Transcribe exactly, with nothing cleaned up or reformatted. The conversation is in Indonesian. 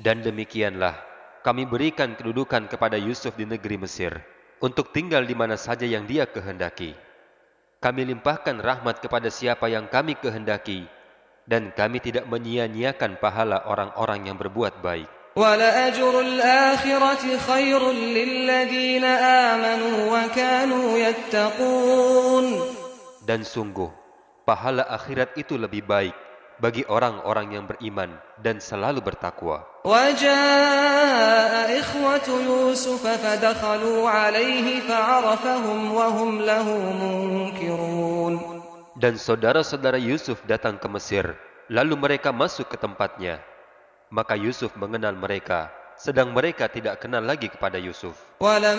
Dan demikianlah kami berikan kedudukan kepada Yusuf di negeri Mesir untuk tinggal di mana saja yang dia kehendaki. Kami limpahkan rahmat kepada siapa yang kami kehendaki, dan kami tidak menyia-nyiakan pahala orang-orang yang berbuat baik. وَلَأَجْرُ الْآخِرَةِ خَيْرٌ لِلَّذِينَ آمَنُوا وَكَانُوا يَتَّقُونَ. Dan sungguh, pahala akhirat itu lebih baik bagi orang-orang yang beriman dan selalu bertakwa. وَجَاءَ إِخْوَةُ يُوسُفَ فَدَخَلُوا عَلَيْهِ فَعَرَفَهُمْ وَهُمْ لَهُ مُنكِرُونَ. Dan saudara-saudara Yusuf datang ke Mesir, lalu mereka masuk ke tempatnya. Maka Yusuf mengenal mereka, sedang mereka tidak kenal lagi kepada Yusuf.